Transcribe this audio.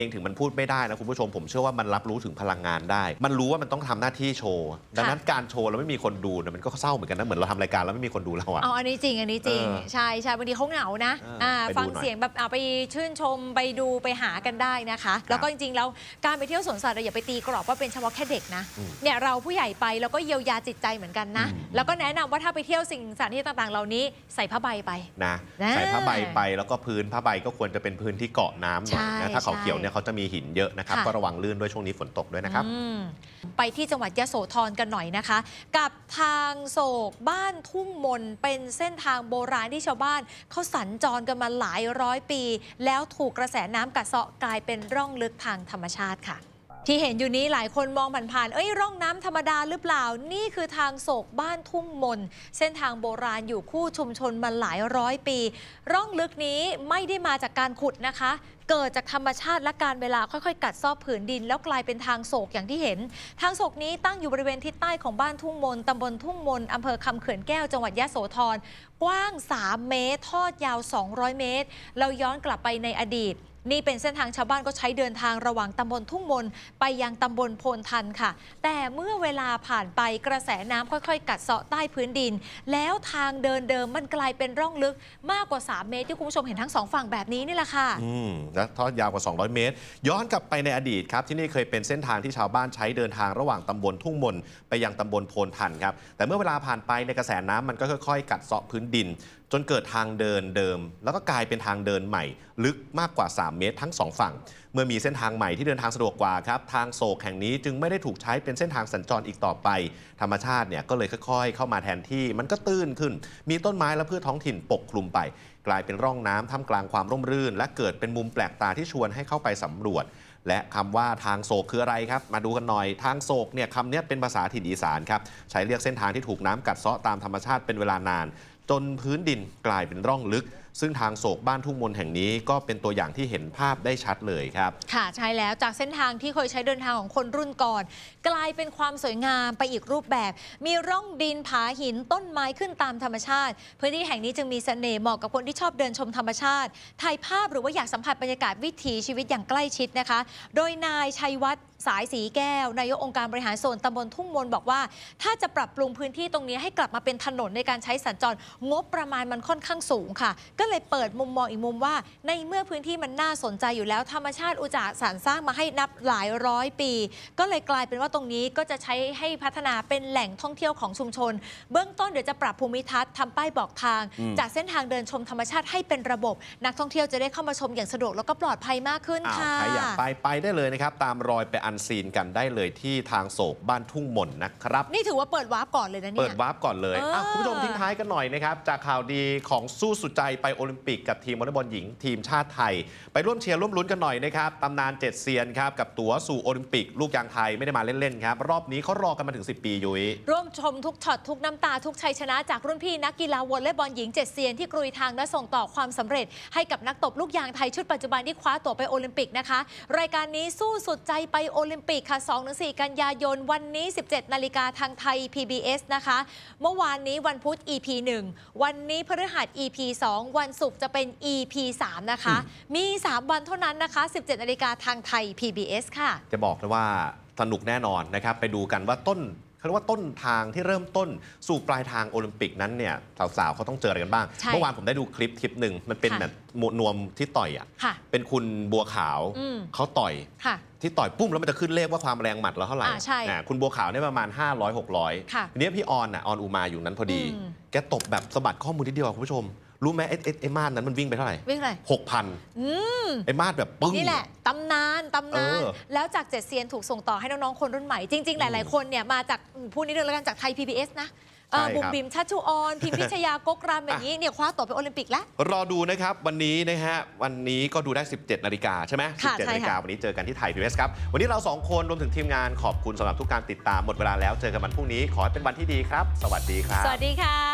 เองถึงมันพูดไม่ได้นะคุณผู้ชมผมเชื่อว่ามันรับรู้ถึงพลังงานได้มันรู้ว่ามันต้องทำหน้าที่โชว์ดังนั้นการโชว์แล้วไม่มีคนดูมันก็เศร้าเหมือนกันนะเหมือนเราทำรายการแล้วไม่มีคนดูเราอะอันนี้จริงใช่บางทีเขาเหงานะฟังเสียงแบบไปชื่นชมไปดูไปหากันได้นะคะแล้วก็จริงๆแล้วการไปเที่ยวสวนสัตว์เราอย่าไปตีกรอบว่าเป็นเฉพาะแค่เด็กนะเนี่ยเราผู้ใหญ่ไปแล้วก็เยียวยาจิตใจเหมือนกันนะแล้วก็แนะนำว่าถ้าไปเที่ยวสิ่งสถานที่ต่างๆเหล่านี้ใส่ผ้าใบไปนะใส่ผ้าใบไปแล้วก็พื้นผ้าใบก็ควรจะเป็นพื้นที่เกาะน้ำหน่อยนะถ้าเขาเขียวเนี่ยเขาจะมีหินเยอะนะครับก็ระวังลื่นด้วยช่วงนี้ฝนตกด้วยนะครับไปที่จังหวัดยโสธรกันหน่อยนะคะกับทางโศกบ้านทุ่งมนเป็นเส้นทางโบราณที่ชาวบ้านเขาสัญจรกันมาหลายร้อยปีแล้วถูกกระแสน้ำกัดเซาะกลายเป็นร่องลึกทางธรรมชาติค่ะที่เห็นอยู่นี้หลายคนมองผ่านๆร่องน้ำธรรมดาหรือเปล่านี่คือทางโศกบ้านทุ่งมนเส้นทางโบราณอยู่คู่ชุมชนมาหลายร้อยปีร่องลึกนี้ไม่ได้มาจากการขุดนะคะเกิดจากธรรมชาติและการเวลาค่อยๆกัดเซาะผืนดินแล้วกลายเป็นทางโศกอย่างที่เห็นทางโศกนี้ตั้งอยู่บริเวณทิศใต้ของบ้านทุ่งมนตำบลทุ่งมนอำเภอคำเขื่อนแก้วจังหวัดยโสธรกว้าง3 เมตรทอดยาว200 เมตรเราย้อนกลับไปในอดีตนี่เป็นเส้นทางชาวบ้านก็ใช้เดินทางระหว่างตำบลทุ่งมนไปยังตำบลโพนทันค่ะแต่เมื่อเวลาผ่านไปกระแสน้ำค่อยๆกัดเซาะใต้พื้นดินแล้วทางเดินเดิมมันกลายเป็นร่องลึกมากกว่า3 เมตรที่คุณผู้ชมเห็นทั้ง2 ฝั่งแบบนี้นี่แหละค่ะและทอดยาวกว่า200 เมตรย้อนกลับไปในอดีตครับที่นี่เคยเป็นเส้นทางที่ชาวบ้านใช้เดินทางระหว่างตำบลทุ่งมนไปยังตำบลโพนทันครับแต่เมื่อเวลาผ่านไปในกระแสน้ำมันก็ค่อยๆกัดเซาะพื้นดินจนเกิดทางเดินเดิมแล้วก็กลายเป็นทางเดินใหม่ลึกมากกว่า3 เมตรทั้ง2 ฝั่งเมื่อมีเส้นทางใหม่ที่เดินทางสะดวกกว่าครับทางโศกแห่งนี้จึงไม่ได้ถูกใช้เป็นเส้นทางสัญจรอีกต่อไปธรรมชาติเนี่ยก็เลยค่อยๆเข้ามาแทนที่มันก็ตื้นขึ้นมีต้นไม้และพืชท้องถิ่นปกคลุมไปกลายเป็นร่องน้ำท่ามกลางความร่มรื่นและเกิดเป็นมุมแปลกตาที่ชวนให้เข้าไปสำรวจและคำว่าทางโศกคืออะไรครับมาดูกันหน่อยทางโศกเนี่ยคำนี้เป็นภาษาถิ่นอีสานครับใช้เรียกเส้นทางที่ถูกน้ำกัดเซาะตามธรรมชาติเป็นเวลานานจนพื้นดินกลายเป็นร่องลึกซึ่งทางโศกบ้านทุ่งมนแห่งนี้ก็เป็นตัวอย่างที่เห็นภาพได้ชัดเลยครับค่ะใช่แล้วจากเส้นทางที่เคยใช้เดินทางของคนรุ่นก่อนกลายเป็นความสวยงามไปอีกรูปแบบมีร่องดินผาหินต้นไม้ขึ้นตามธรรมชาติพื้นที่แห่งนี้จึงมีเสน่ห์เหมาะกับคนที่ชอบเดินชมธรรมชาติถ่ายภาพหรือว่าอยากสัมผัสบรรยากาศวิถีชีวิตอย่างใกล้ชิดนะคะโดยนายชัยวัฒน์สายสีแก้วนายกองค์การบริหารส่วนตำบลทุ่งมนบอกว่าถ้าจะปรับปรุงพื้นที่ตรงนี้ให้กลับมาเป็นถนนในการใช้สัญจรงบประมาณมันค่อนข้างสูงค่ะก็เลยเปิดมุมมองอีกมุมว่าในเมื่อพื้นที่มันน่าสนใจอยู่แล้วธรรมชาติอุจจาระสรรสร้างมาให้นับหลายร้อยปีก็เลยกลายเป็นว่าตรงนี้ก็จะใช้ให้พัฒนาเป็นแหล่งท่องเที่ยวของชุมชนเบื้องต้นเดี๋ยวจะปรับภูมิทัศน์ทำป้ายบอกทางจากเส้นทางเดินชมธรรมชาติให้เป็นระบบนักท่องเที่ยวจะได้เข้ามาชมอย่างสะดวกแล้วก็ปลอดภัยมากขึ้นค่ะใครอยากไปได้เลยนะครับตามรอยไปอันซีนกันได้เลยที่ทางโศกบ้านทุ่งมนนะครับนี่ถือว่าเปิดวาร์ปก่อนเลยนะเนี่ยเปิดวาร์ปก่อนเลยคุณผู้ชมทิ้งท้ายกันหน่อยนะครับจากข่าวดีของสู้สุดใจไปโอลิมปิกกับทีมวอลเลย์บอลหญิงทีมชาติไทยไปร่วมเชียร์ร่วมลุ้นกันหน่อยนะครับตำนาน7 เซียนครับกับตั๋วสู่โอลิมปิกลูกยางไทยไม่ได้มาเล่นๆครับรอบนี้เขารอกันมาถึง10 ปียุ้ยร่วมชมทุกช็อตทุกน้ำตาทุกชัยชนะจากรุ่นพี่นักกีฬาวอลเลย์บอลหญิง7 เซียนที่กรุยทางและส่งต่อความสำเร็จให้กับนักตบลูกยางไทยชุดปัจจุบันที่คว้าตั๋วไปโอลิมปิกนะคะรายการนี้สู้สุดใจไปโอลิมปิกค่ะ 2-4 กันยายนวันนี้ 17 นาฬิกาทางไทย PBS นะคะเมื่อวานนี้วันพุธ EP 1วันนี้พฤหัส EP 2วันศุกร์จะเป็น EP 3นะคะมี3 วันเท่านั้นนะคะ 17 นาฬิกาทางไทย PBS ค่ะจะบอกเลยว่าสนุกแน่นอนนะครับไปดูกันว่าเขาเรียกว่าต้นทางที่เริ่มต้นสู่ปลายทางโอลิมปิกนั้นเนี่ยสาวๆเขาต้องเจออะไรกันบ้างเมื่อวานผมได้ดูคลิปหนึ่งมันเป็นแบบนวมที่ต่อยอ่ะเป็นคุณบัวขาวเขาต่อยที่ต่อยปุ้มแล้วมันจะขึ้นเลขว่าความแรงหมัดแล้วเท่าไหร่คุณบัวขาวเนี่ยประมาณ500-600ทีนี้พี่ออนอุมาอยู่นั้นพอดีแกตบแบบสะบัดข้อมือนิดเดียวคุณผู้ชมรู้ไหมไอ้มาดนั้นมันวิ่งไปเท่าไหร่วิ่งอะไร 6,000ไอ้มาดแบบปึ้งนี่แหละตำนานแล้วจาก7 เซียนถูกส่งต่อให้น้องๆคนรุ่นใหม่จริงๆหลายๆคนเนี่ยมาจากผู้นี้เรื่องแล้วกันจากไทย PBS นะบุ๋มบิ๋มชัชชุออนพิมพิชยากกรามอย่างนี้เนี่ยคว้าตั๋วไปโอลิมปิกแล้วรอดูนะครับวันนี้นะฮะวันนี้ก็ดูได้ 17 นาฬิกาใช่ไหม17 นาฬิกาวันนี้เจอกันที่ไทย PBS ครับวันนี้เรา2 คนรวมถึงทีมงานขอบคุณสำหรับทุกการติดตามหมดเวลาแล้วเจอกันวันพรุ่งนี้ขอให้เป็นวันที่ดีครับสวัสดีครับสวัสดีค่ะ